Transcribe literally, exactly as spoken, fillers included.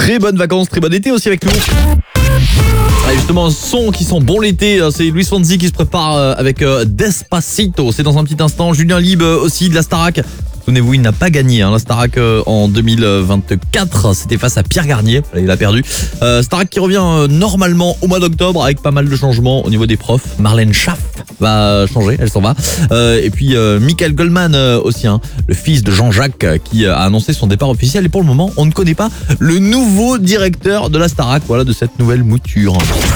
très bonnes vacances, très bon été aussi avec nous. Et justement, un son qui sent bon l'été, c'est Luis Fonsi qui se prépare avec Despacito. C'est dans un petit instant. Julien Lieb aussi de la Starac. Souvenez-vous, il n'a pas gagné hein, la Starac en deux mille vingt-quatre. C'était face à Pierre Garnier. Il a perdu. Euh, Starac qui revient euh, normalement au mois d'octobre avec pas mal de changements au niveau des profs. Marlène Schaff va changer, elle s'en va. Euh, et puis euh, Michael Goldman euh, aussi, hein, le fils de Jean-Jacques euh, qui a annoncé son départ officiel. Et pour le moment, on ne connaît pas le nouveau directeur de la Starac. Voilà, de cette nouvelle mouture.